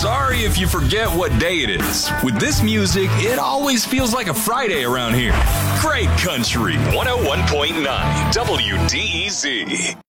Sorry if you forget what day it is. With this music, it always feels like a Friday around here. Great country. 101.9 WDEZ.